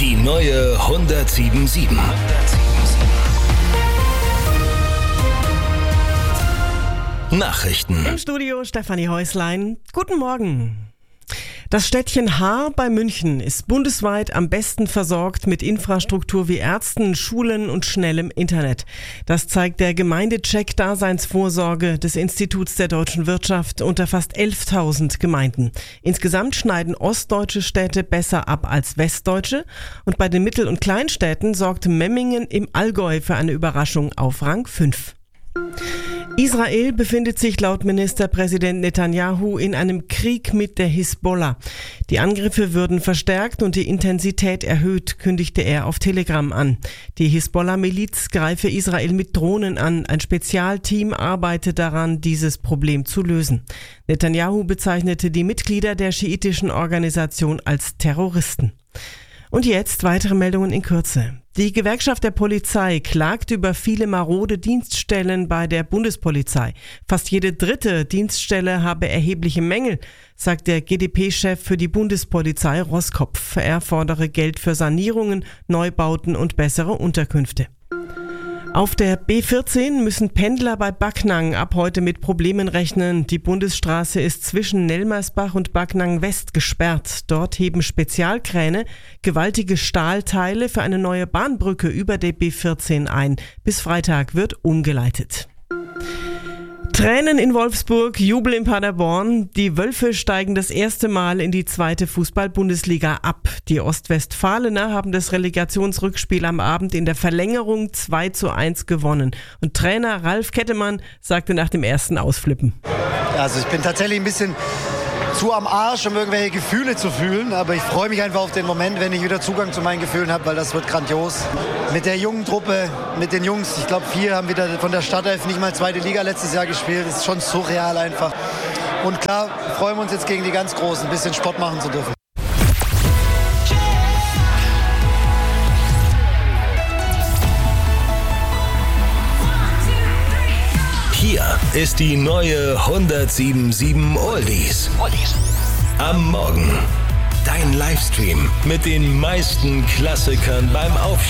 Die neue 107.7. Nachrichten. Im Studio Stefanie Häuslein. Guten Morgen. Das Städtchen Haar bei München ist bundesweit am besten versorgt mit Infrastruktur wie Ärzten, Schulen und schnellem Internet. Das zeigt der Gemeindecheck Daseinsvorsorge des Instituts der deutschen Wirtschaft unter fast 11.000 Gemeinden. Insgesamt schneiden ostdeutsche Städte besser ab als westdeutsche und bei den Mittel- und Kleinstädten sorgt Memmingen im Allgäu für eine Überraschung auf Rang 5. Israel befindet sich laut Ministerpräsident Netanyahu in einem Krieg mit der Hisbollah. Die Angriffe würden verstärkt und die Intensität erhöht, kündigte er auf Telegram an. Die Hisbollah-Miliz greife Israel mit Drohnen an. Ein Spezialteam arbeite daran, dieses Problem zu lösen. Netanyahu bezeichnete die Mitglieder der schiitischen Organisation als Terroristen. Und jetzt weitere Meldungen in Kürze. Die Gewerkschaft der Polizei klagt über viele marode Dienststellen bei der Bundespolizei. Fast jede dritte Dienststelle habe erhebliche Mängel, sagt der GdP-Chef für die Bundespolizei Roskopf. Er fordere Geld für Sanierungen, Neubauten und bessere Unterkünfte. Auf der B14 müssen Pendler bei Backnang ab heute mit Problemen rechnen. Die Bundesstraße ist zwischen Nelmersbach und Backnang West gesperrt. Dort heben Spezialkräne gewaltige Stahlteile für eine neue Bahnbrücke über der B14 ein. Bis Freitag wird umgeleitet. Tränen in Wolfsburg, Jubel in Paderborn. Die Wölfe steigen das erste Mal in die zweite Fußball-Bundesliga ab. Die Ostwestfalener haben das Relegationsrückspiel am Abend in der Verlängerung 2:1 gewonnen. Und Trainer Ralf Kettemann sagte nach dem ersten Ausflippen: Also ich bin tatsächlich ein bisschen zu am Arsch, um irgendwelche Gefühle zu fühlen. Aber ich freue mich einfach auf den Moment, wenn ich wieder Zugang zu meinen Gefühlen habe, weil das wird grandios. Mit der jungen Truppe, mit den Jungs, ich glaube 4 haben wieder von der Stadtelf nicht mal zweite Liga letztes Jahr gespielt. Das ist schon surreal einfach. Und klar, freuen wir uns jetzt gegen die ganz Großen, ein bisschen Sport machen zu dürfen. Hier ist die neue 107.7 Oldies. Am Morgen. Dein Livestream mit den meisten Klassikern beim Aufstehen.